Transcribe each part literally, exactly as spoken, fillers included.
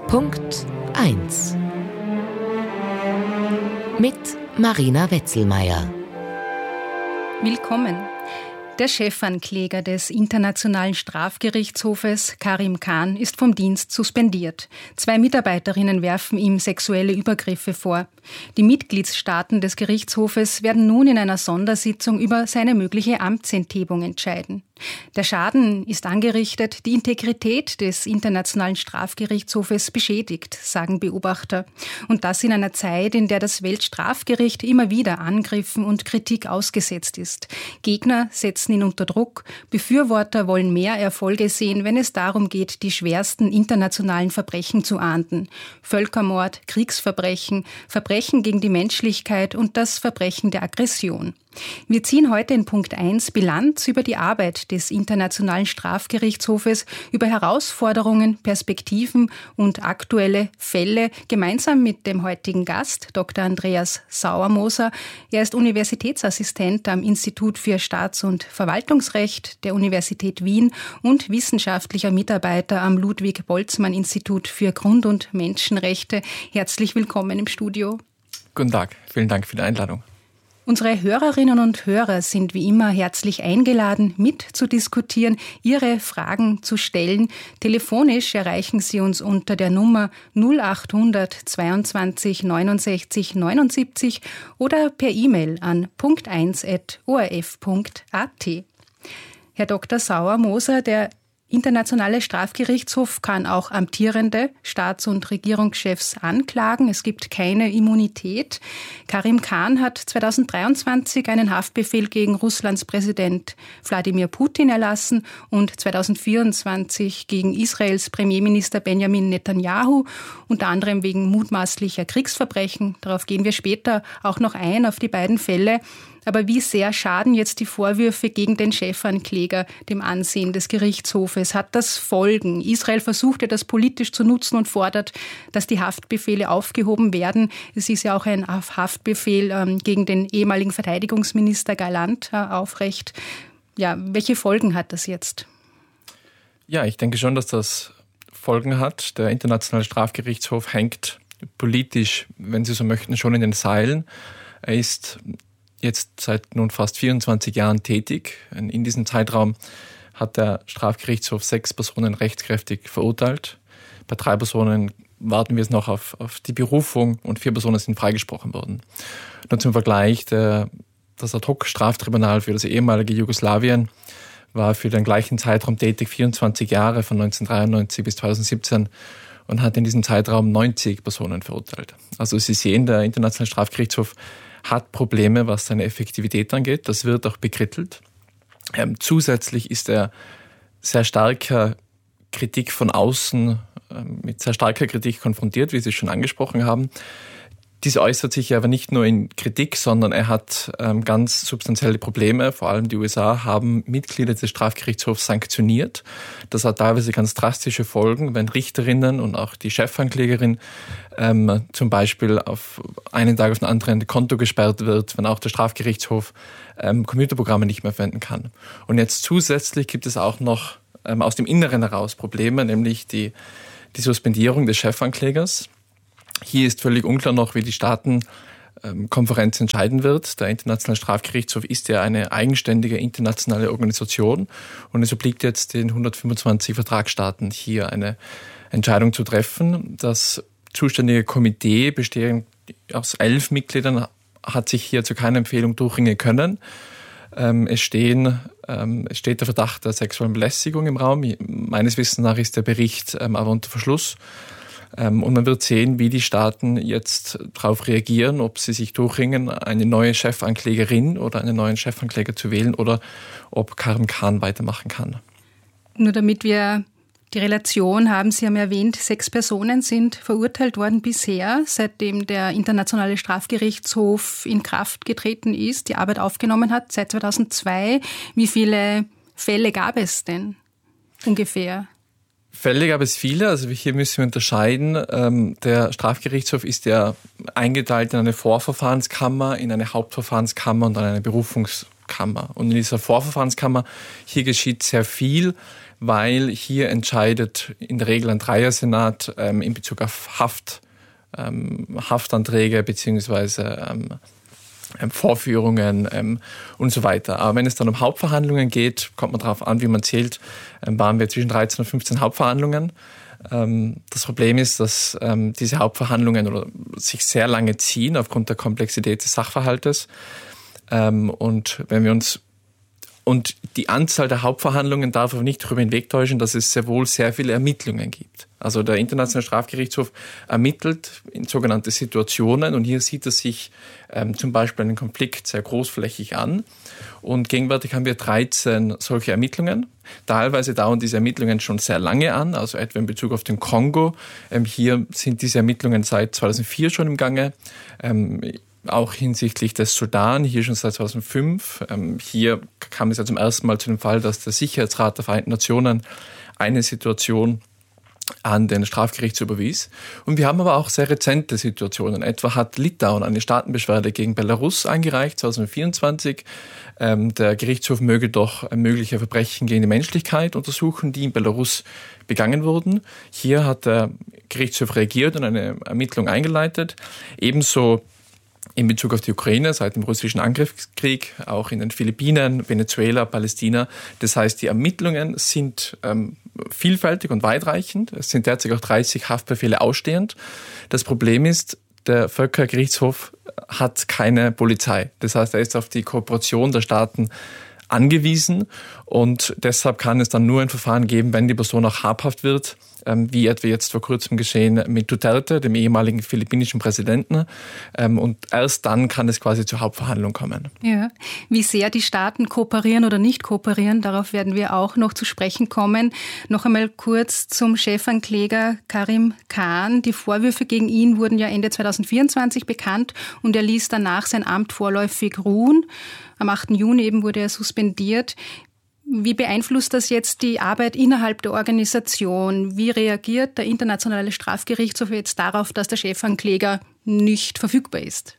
Punkt eins mit Marina Wetzelmeier. Willkommen. Der Chefankläger des Internationalen Strafgerichtshofes, Karim Khan, ist vom Dienst suspendiert. Zwei Mitarbeiterinnen werfen ihm sexuelle Übergriffe vor. Die Mitgliedsstaaten des Gerichtshofes werden nun in einer Sondersitzung über seine mögliche Amtsenthebung entscheiden. Der Schaden ist angerichtet, die Integrität des Internationalen Strafgerichtshofes beschädigt, sagen Beobachter. Und das in einer Zeit, in der das Weltstrafgericht immer wieder Angriffen und Kritik ausgesetzt ist. Gegner setzen ihn unter Druck, Befürworter wollen mehr Erfolge sehen, wenn es darum geht, die schwersten internationalen Verbrechen zu ahnden. Völkermord, Kriegsverbrechen, Verbrechen gegen die Menschlichkeit und das Verbrechen der Aggression. Wir ziehen heute in Punkt eins Bilanz über die Arbeit des Internationalen Strafgerichtshofes, über Herausforderungen, Perspektiven und aktuelle Fälle, gemeinsam mit dem heutigen Gast, Doktor Andreas Sauermoser. Er ist Universitätsassistent am Institut für Staats- und Verwaltungsrecht der Universität Wien und wissenschaftlicher Mitarbeiter am Ludwig-Boltzmann-Institut für Grund- und Menschenrechte. Herzlich willkommen im Studio. Guten Tag, vielen Dank für die Einladung. Unsere Hörerinnen und Hörer sind wie immer herzlich eingeladen, mitzudiskutieren, ihre Fragen zu stellen. Telefonisch erreichen Sie uns unter der Nummer null achthundert zweiundzwanzig neunundsechzig neunundsiebzig oder per E-Mail an punkt eins at o r f punkt a t. Herr Doktor Sauermoser, der Internationale Strafgerichtshof kann auch amtierende Staats- und Regierungschefs anklagen. Es gibt keine Immunität. Karim Khan hat zweitausenddreiundzwanzig einen Haftbefehl gegen Russlands Präsident Wladimir Putin erlassen und zweitausendvierundzwanzig gegen Israels Premierminister Benjamin Netanyahu, unter anderem wegen mutmaßlicher Kriegsverbrechen. Darauf gehen wir später auch noch ein, auf die beiden Fälle. Aber wie sehr schaden jetzt die Vorwürfe gegen den Chefankläger dem Ansehen des Gerichtshofes? Hat das Folgen? Israel versuchte das politisch zu nutzen und fordert, dass die Haftbefehle aufgehoben werden. Es ist ja auch ein Haftbefehl ähm, gegen den ehemaligen Verteidigungsminister Galland äh, aufrecht. Ja, welche Folgen hat das jetzt? Ja, ich denke schon, dass das Folgen hat. Der Internationale Strafgerichtshof hängt politisch, wenn Sie so möchten, schon in den Seilen. Er ist jetzt seit nun fast vierundzwanzig Jahren tätig. In diesem Zeitraum hat der Strafgerichtshof sechs Personen rechtskräftig verurteilt. Bei drei Personen warten wir es noch auf, auf die Berufung und vier Personen sind freigesprochen worden. Nur zum Vergleich, der, das Ad-hoc-Straftribunal für das ehemalige Jugoslawien war für den gleichen Zeitraum tätig, vierundzwanzig Jahre, von neunzehnhundertdreiundneunzig bis zweitausendsiebzehn, und hat in diesem Zeitraum neunzig Personen verurteilt. Also Sie sehen, der Internationale Strafgerichtshof hat Probleme, was seine Effektivität angeht. Das wird auch bekrittelt. Ähm, zusätzlich ist er sehr starker Kritik von außen, ähm, mit sehr starker Kritik konfrontiert, wie Sie schon angesprochen haben. Dies äußert sich aber nicht nur in Kritik, sondern er hat ähm, ganz substanzielle Probleme. Vor allem die U S A haben Mitglieder des Strafgerichtshofs sanktioniert. Das hat teilweise ganz drastische Folgen, wenn Richterinnen und auch die Chefanklägerin ähm, zum Beispiel auf einen Tag auf den anderen Konto gesperrt wird, wenn auch der Strafgerichtshof ähm, Computerprogramme nicht mehr verwenden kann. Und jetzt zusätzlich gibt es auch noch ähm, aus dem Inneren heraus Probleme, nämlich die, die Suspendierung des Chefanklägers. Hier ist völlig unklar noch, wie die Staatenkonferenz entscheiden wird. Der Internationale Strafgerichtshof ist ja eine eigenständige internationale Organisation und es obliegt jetzt den hundertfünfundzwanzig Vertragsstaaten, hier eine Entscheidung zu treffen. Das zuständige Komitee, bestehend aus elf Mitgliedern, hat sich hier zu keiner Empfehlung durchringen können. Es, stehen, es steht der Verdacht der sexuellen Belästigung im Raum. Meines Wissens nach ist der Bericht aber unter Verschluss. Und man wird sehen, wie die Staaten jetzt darauf reagieren, ob sie sich durchringen, eine neue Chefanklägerin oder einen neuen Chefankläger zu wählen oder ob Karim Khan weitermachen kann. Nur damit wir die Relation haben, Sie haben erwähnt, sechs Personen sind verurteilt worden bisher, seitdem der Internationale Strafgerichtshof in Kraft getreten ist, die Arbeit aufgenommen hat, seit zweitausendzwei. Wie viele Fälle gab es denn ungefähr? Fälle gab es viele, also hier müssen wir unterscheiden. Der Strafgerichtshof ist ja eingeteilt in eine Vorverfahrenskammer, in eine Hauptverfahrenskammer und dann eine Berufungskammer. Und in dieser Vorverfahrenskammer, hier geschieht sehr viel, weil hier entscheidet in der Regel ein Dreiersenat ähm, in Bezug auf Haft, ähm, Haftanträge beziehungsweise ähm, Vorführungen ähm, und so weiter. Aber wenn es dann um Hauptverhandlungen geht, kommt man darauf an, wie man zählt, ähm, waren wir zwischen dreizehn und fünfzehn Hauptverhandlungen. Ähm, das Problem ist, dass ähm, diese Hauptverhandlungen oder sich sehr lange ziehen aufgrund der Komplexität des Sachverhaltes. Ähm, und wenn wir uns Und die Anzahl der Hauptverhandlungen darf aber nicht darüber hinwegtäuschen, dass es sehr wohl sehr viele Ermittlungen gibt. Also der Internationale Strafgerichtshof ermittelt in sogenannte Situationen und hier sieht er sich ähm, zum Beispiel einen Konflikt sehr großflächig an. Und gegenwärtig haben wir dreizehn solche Ermittlungen. Teilweise dauern diese Ermittlungen schon sehr lange an, also etwa in Bezug auf den Kongo. Ähm, hier sind diese Ermittlungen seit zweitausendvier schon im Gange. Ähm, Auch hinsichtlich des Sudan, hier schon seit zweitausendfünf. Hier kam es ja zum ersten Mal zu dem Fall, dass der Sicherheitsrat der Vereinten Nationen eine Situation an den Strafgerichtshof überwies. Und wir haben aber auch sehr rezente Situationen. Etwa hat Litauen eine Staatenbeschwerde gegen Belarus eingereicht, zweitausendvierundzwanzig. Der Gerichtshof möge doch mögliche Verbrechen gegen die Menschlichkeit untersuchen, die in Belarus begangen wurden. Hier hat der Gerichtshof reagiert und eine Ermittlung eingeleitet. Ebenso in Bezug auf die Ukraine seit dem russischen Angriffskrieg, auch in den Philippinen, Venezuela, Palästina. Das heißt, die Ermittlungen sind ähm, vielfältig und weitreichend. Es sind derzeit auch dreißig Haftbefehle ausstehend. Das Problem ist, der Völkergerichtshof hat keine Polizei. Das heißt, er ist auf die Kooperation der Staaten angewiesen und deshalb kann es dann nur ein Verfahren geben, wenn die Person auch habhaft wird, wie etwa jetzt vor kurzem geschehen mit Duterte, dem ehemaligen philippinischen Präsidenten. Und erst dann kann es quasi zur Hauptverhandlung kommen. Ja. Wie sehr die Staaten kooperieren oder nicht kooperieren, darauf werden wir auch noch zu sprechen kommen. Noch einmal kurz zum Chefankläger Karim Khan. Die Vorwürfe gegen ihn wurden ja Ende zweitausendvierundzwanzig bekannt und er ließ danach sein Amt vorläufig ruhen. Am achten Juni eben wurde er suspendiert. Wie beeinflusst das jetzt die Arbeit innerhalb der Organisation? Wie reagiert der Internationale Strafgerichtshof jetzt darauf, dass der Chefankläger nicht verfügbar ist?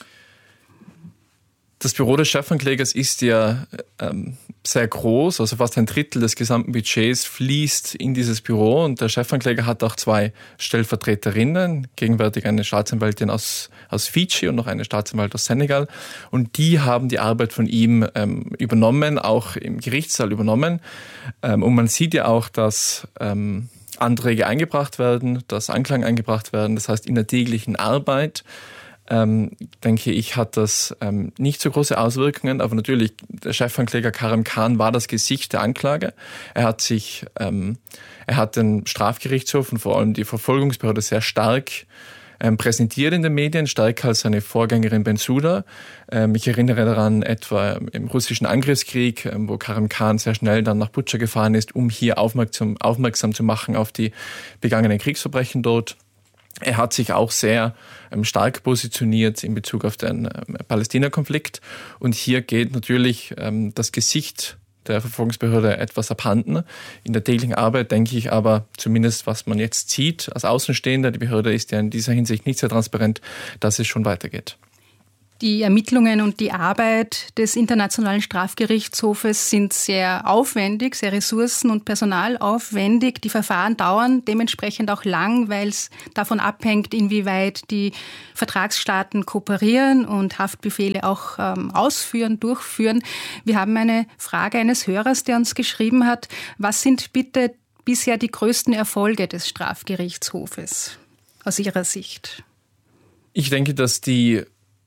Das Büro des Chefanklägers ist ja ähm, sehr groß, also fast ein Drittel des gesamten Budgets fließt in dieses Büro und der Chefankläger hat auch zwei Stellvertreterinnen, gegenwärtig eine Staatsanwältin aus, aus Fidschi und noch eine Staatsanwältin aus Senegal und die haben die Arbeit von ihm ähm, übernommen, auch im Gerichtssaal übernommen ähm, und man sieht ja auch, dass ähm, Anträge eingebracht werden, dass Anklagen eingebracht werden, das heißt in der täglichen Arbeit Ähm, denke ich, hat das ähm, nicht so große Auswirkungen. Aber natürlich, der Chefankläger Karim Khan war das Gesicht der Anklage. Er hat sich, ähm, er hat den Strafgerichtshof und vor allem die Verfolgungsbehörde sehr stark ähm, präsentiert in den Medien, stärker als seine Vorgängerin Bensouda. Ähm, ich erinnere daran etwa im russischen Angriffskrieg, ähm, wo Karim Khan sehr schnell dann nach Butscha gefahren ist, um hier aufmerksam, aufmerksam zu machen auf die begangenen Kriegsverbrechen dort. Er hat sich auch sehr ähm, stark positioniert in Bezug auf den ähm, Palästina-Konflikt. Und hier geht natürlich ähm, das Gesicht der Verfolgungsbehörde etwas abhanden. In der täglichen Arbeit denke ich aber, zumindest was man jetzt sieht als Außenstehender, die Behörde ist ja in dieser Hinsicht nicht sehr transparent, dass es schon weitergeht. Die Ermittlungen und die Arbeit des Internationalen Strafgerichtshofes sind sehr aufwendig, sehr ressourcen- und personalaufwendig. Die Verfahren dauern dementsprechend auch lang, weil es davon abhängt, inwieweit die Vertragsstaaten kooperieren und Haftbefehle auch ähm, ausführen, durchführen. Wir haben eine Frage eines Hörers, der uns geschrieben hat, was sind bitte bisher die größten Erfolge des Strafgerichtshofes aus Ihrer Sicht? Ich denke, dass die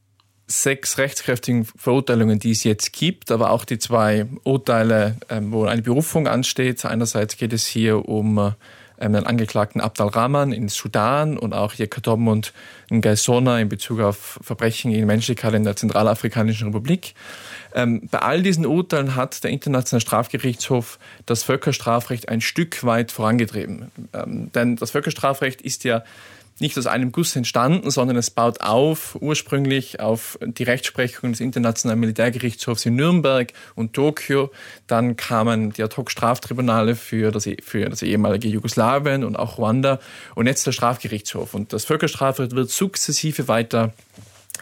sechs rechtskräftigen Verurteilungen, die es jetzt gibt, aber auch die zwei Urteile, wo eine Berufung ansteht. Einerseits geht es hier um den Angeklagten Abd al-Rahman in Sudan und auch Yekatom und Ngaisona in Bezug auf Verbrechen gegen Menschlichkeit in der Zentralafrikanischen Republik. Bei all diesen Urteilen hat der Internationale Strafgerichtshof das Völkerstrafrecht ein Stück weit vorangetrieben. Denn das Völkerstrafrecht ist ja nicht aus einem Guss entstanden, sondern es baut auf ursprünglich auf die Rechtsprechung des Internationalen Militärgerichtshofs in Nürnberg und Tokio. Dann kamen die Ad-hoc-Straftribunale für das, für das ehemalige Jugoslawien und auch Ruanda und jetzt der Strafgerichtshof. Und das Völkerstrafrecht wird sukzessive weiter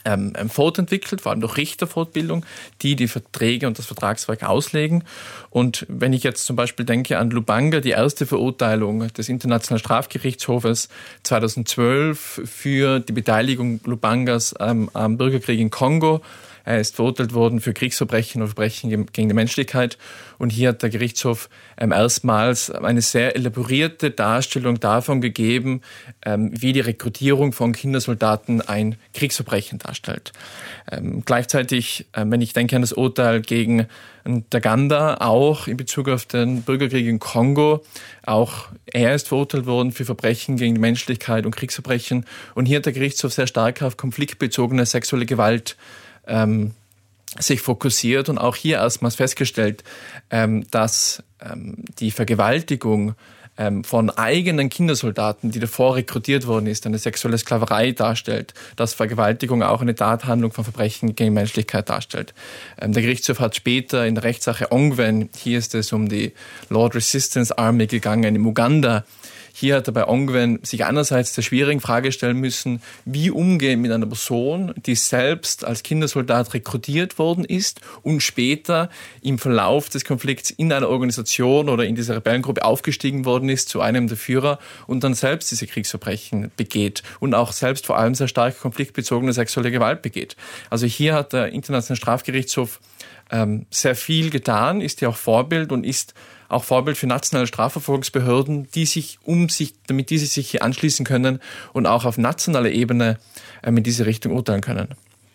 ähm, fortentwickelt, vor allem durch Richterfortbildung, die die Verträge und das Vertragswerk auslegen. Und wenn ich jetzt zum Beispiel denke an Lubanga, die erste Verurteilung des Internationalen Strafgerichtshofes zweitausendzwölf für die Beteiligung Lubangas ähm, am Bürgerkrieg in Kongo. Er ist verurteilt worden für Kriegsverbrechen und Verbrechen gegen die Menschlichkeit. Und hier hat der Gerichtshof ähm, erstmals eine sehr elaborierte Darstellung davon gegeben, ähm, wie die Rekrutierung von Kindersoldaten ein Kriegsverbrechen darstellt. Ähm, gleichzeitig, äh, wenn ich denke an das Urteil gegen Ntaganda, auch in Bezug auf den Bürgerkrieg in Kongo, auch er ist verurteilt worden für Verbrechen gegen die Menschlichkeit und Kriegsverbrechen. Und hier hat der Gerichtshof sehr stark auf konfliktbezogene sexuelle Gewalt Ähm, sich fokussiert und auch hier erstmals festgestellt, ähm, dass ähm, die Vergewaltigung ähm, von eigenen Kindersoldaten, die davor rekrutiert worden ist, eine sexuelle Sklaverei darstellt, dass Vergewaltigung auch eine Tathandlung von Verbrechen gegen Menschlichkeit darstellt. Ähm, der Gerichtshof hat später in der Rechtssache Ongwen, hier ist es um die Lord Resistance Army gegangen in Uganda. Hier hat er bei Ongwen sich einerseits der schwierigen Frage stellen müssen, wie umgehen mit einer Person, die selbst als Kindersoldat rekrutiert worden ist und später im Verlauf des Konflikts in einer Organisation oder in dieser Rebellengruppe aufgestiegen worden ist zu einem der Führer und dann selbst diese Kriegsverbrechen begeht und auch selbst vor allem sehr stark konfliktbezogene sexuelle Gewalt begeht. Also hier hat der Internationale Strafgerichtshof ähm, sehr viel getan, ist ja auch Vorbild und ist auch Vorbild für nationale Strafverfolgungsbehörden, die sich um sich, damit diese sich hier anschließen können und auch auf nationaler Ebene ähm, in diese Richtung urteilen können.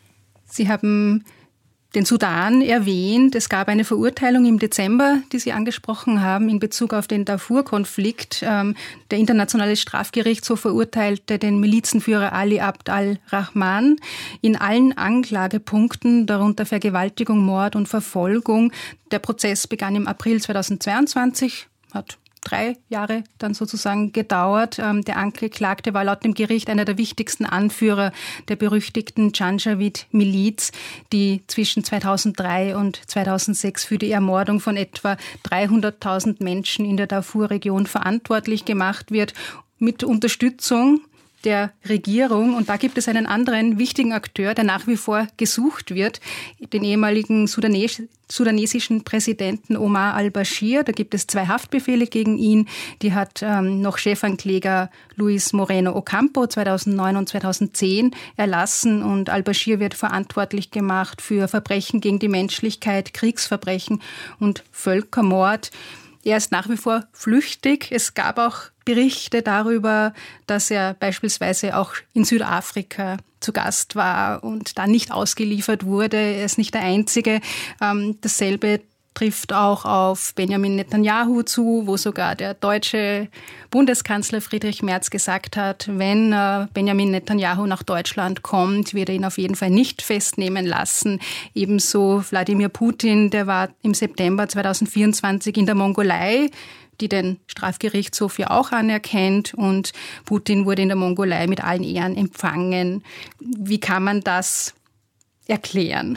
Sie haben den Sudan erwähnt. Es gab eine Verurteilung im Dezember, die Sie angesprochen haben, in Bezug auf den Darfur-Konflikt. Der Internationale Strafgerichtshof verurteilte den Milizenführer Ali Abd al-Rahman in allen Anklagepunkten, darunter Vergewaltigung, Mord und Verfolgung. Der Prozess begann im April zweitausendzweiundzwanzig, hat drei Jahre dann sozusagen gedauert. Der Angeklagte war laut dem Gericht einer der wichtigsten Anführer der berüchtigten Janjaweed-Miliz, die zwischen zweitausenddrei und zweitausendsechs für die Ermordung von etwa dreihunderttausend Menschen in der Darfur-Region verantwortlich gemacht wird, mit Unterstützung der Regierung. Und da gibt es einen anderen wichtigen Akteur, der nach wie vor gesucht wird, den ehemaligen Sudanes- sudanesischen Präsidenten Omar al-Bashir. Da gibt es zwei Haftbefehle gegen ihn. Die hat ähm, noch Chefankläger Luis Moreno Ocampo zweitausendneun und zweitausendzehn erlassen. Und al-Bashir wird verantwortlich gemacht für Verbrechen gegen die Menschlichkeit, Kriegsverbrechen und Völkermord. Er ist nach wie vor flüchtig. Es gab auch Berichte darüber, dass er beispielsweise auch in Südafrika zu Gast war und da nicht ausgeliefert wurde. Er ist nicht der Einzige. Ähm, dasselbe trifft auch auf Benjamin Netanyahu zu, wo sogar der deutsche Bundeskanzler Friedrich Merz gesagt hat, wenn äh, Benjamin Netanyahu nach Deutschland kommt, wird er ihn auf jeden Fall nicht festnehmen lassen. Ebenso Wladimir Putin, der war im September zweitausendvierundzwanzig in der Mongolei, die den Strafgerichtshof ja auch anerkennt, und Putin wurde in der Mongolei mit allen Ehren empfangen. Wie kann man das erklären?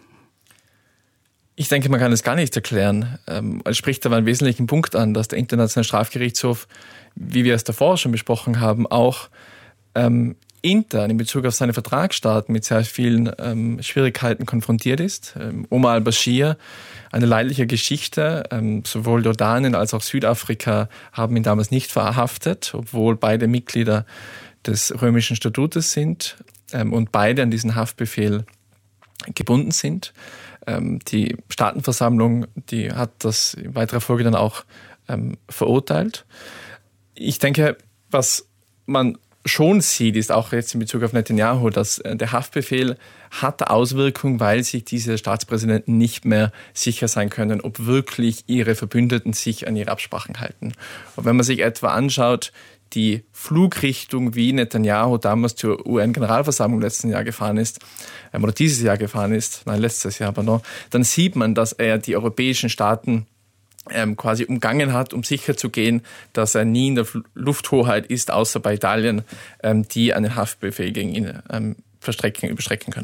Ich denke, man kann es gar nicht erklären. Es spricht aber einen wesentlichen Punkt an, dass der Internationale Strafgerichtshof, wie wir es davor schon besprochen haben, auch ähm, intern in Bezug auf seine Vertragsstaaten mit sehr vielen ähm, Schwierigkeiten konfrontiert ist. Ähm, Omar al-Bashir, eine leidliche Geschichte. Ähm, sowohl Jordanien als auch Südafrika haben ihn damals nicht verhaftet, obwohl beide Mitglieder des römischen Statutes sind ähm, und beide an diesen Haftbefehl gebunden sind. Ähm, die Staatenversammlung, die hat das in weiterer Folge dann auch ähm, verurteilt. Ich denke, was man schon sieht, ist auch jetzt in Bezug auf Netanyahu, dass der Haftbefehl hat Auswirkungen, weil sich diese Staatspräsidenten nicht mehr sicher sein können, ob wirklich ihre Verbündeten sich an ihre Absprachen halten. Und wenn man sich etwa anschaut, die Flugrichtung, wie Netanyahu damals zur U N-Generalversammlung letzten Jahr gefahren ist, ähm, oder dieses Jahr gefahren ist, nein, letztes Jahr aber noch, dann sieht man, dass er die europäischen Staaten ähm, quasi umgangen hat, um sicherzugehen, dass er nie in der Lufthoheit ist, außer bei Italien, ähm, die einen Haftbefehl gegen ihn ähm, verstrecken, überstrecken könnten.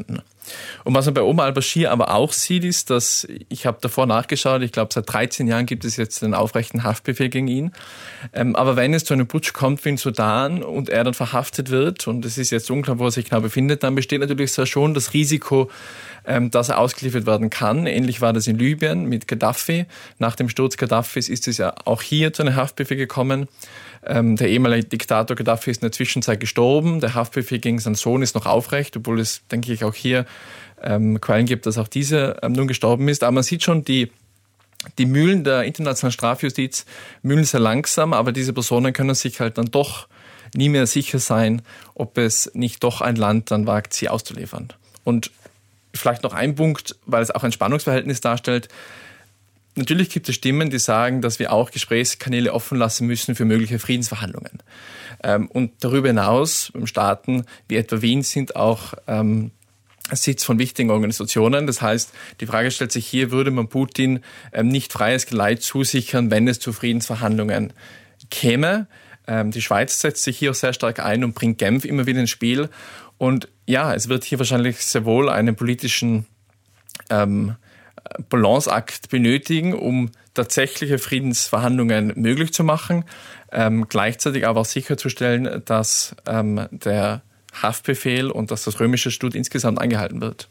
Und was man bei Omar al-Bashir aber auch sieht, ist, dass, ich habe davor nachgeschaut, ich glaube seit dreizehn Jahren gibt es jetzt einen aufrechten Haftbefehl gegen ihn. Ähm, aber wenn es zu einem Putsch kommt wie in Sudan und er dann verhaftet wird, und es ist jetzt unklar, wo er sich genau befindet, dann besteht natürlich sehr schon das Risiko, ähm, dass er ausgeliefert werden kann. Ähnlich war das in Libyen mit Gaddafi. Nach dem Sturz Gaddafis ist es ja auch hier zu einem Haftbefehl gekommen. Ähm, der ehemalige Diktator Gaddafi ist in der Zwischenzeit gestorben. Der Haftbefehl gegen seinen Sohn ist noch aufrecht, obwohl es, denke ich, auch hier ähm, Quellen gibt, dass auch dieser ähm, nun gestorben ist. Aber man sieht schon, die, die Mühlen der internationalen Strafjustiz mühlen sehr langsam, aber diese Personen können sich halt dann doch nie mehr sicher sein, ob es nicht doch ein Land dann wagt, sie auszuliefern. Und vielleicht noch ein Punkt, weil es auch ein Spannungsverhältnis darstellt. Natürlich gibt es Stimmen, die sagen, dass wir auch Gesprächskanäle offen lassen müssen für mögliche Friedensverhandlungen. Und darüber hinaus, Staaten wie etwa Wien sind auch ähm, Sitz von wichtigen Organisationen. Das heißt, die Frage stellt sich hier, würde man Putin ähm, nicht freies Geleit zusichern, wenn es zu Friedensverhandlungen käme? Ähm, die Schweiz setzt sich hier auch sehr stark ein und bringt Genf immer wieder ins Spiel. Und ja, es wird hier wahrscheinlich sehr wohl einen politischen ähm, Balanceakt benötigen, um tatsächliche Friedensverhandlungen möglich zu machen, ähm, gleichzeitig aber auch sicherzustellen, dass ähm, der Haftbefehl und dass das römische Statut insgesamt eingehalten wird.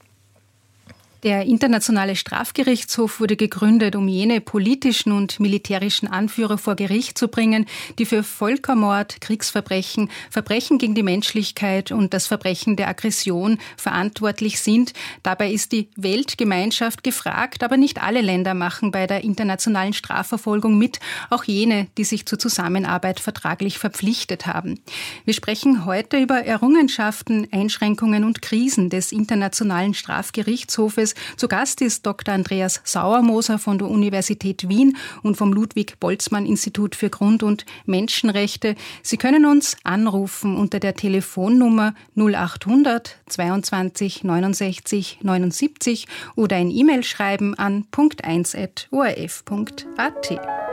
Der Internationale Strafgerichtshof wurde gegründet, um jene politischen und militärischen Anführer vor Gericht zu bringen, die für Völkermord, Kriegsverbrechen, Verbrechen gegen die Menschlichkeit und das Verbrechen der Aggression verantwortlich sind. Dabei ist die Weltgemeinschaft gefragt, aber nicht alle Länder machen bei der internationalen Strafverfolgung mit, auch jene, die sich zur Zusammenarbeit vertraglich verpflichtet haben. Wir sprechen heute über Errungenschaften, Einschränkungen und Krisen des Internationalen Strafgerichtshofes. Zu Gast ist Doktor Andreas Sauermoser von der Universität Wien und vom Ludwig-Boltzmann-Institut für Grund- und Menschenrechte. Sie können uns anrufen unter der Telefonnummer null achthundert zweiundzwanzig neunundsechzig neunundsiebzig oder ein E-Mail schreiben an punkt eins at o r f punkt a t.